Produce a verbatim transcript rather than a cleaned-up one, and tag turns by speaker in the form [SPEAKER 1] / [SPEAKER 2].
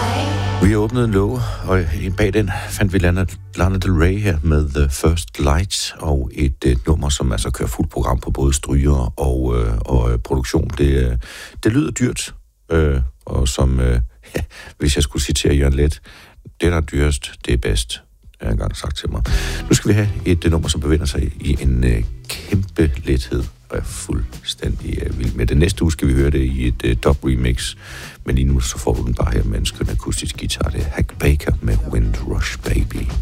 [SPEAKER 1] Vi åbnede en låge, og bag den fandt vi Lana, Lana Del Rey her med The First Lights, og et, et nummer, som altså kører fuldt program på både stryger og, øh, og produktion. Det, det lyder dyrt, øh, og som, øh, ja, hvis jeg skulle citere Jørgen Leth, det der er dyrest, det er bedst, har jeg engang sagt til mig. Nu skal vi have et, et nummer, som befinder sig i en øh, kæmpe lethed, og er fuldstændig øh, vild med det. Næste uge skal vi høre det i et øh, dub-remix, men lige nu så får du den bare her med en skøn akustisk guitar. Det er Hack Baker med Windrush Baby.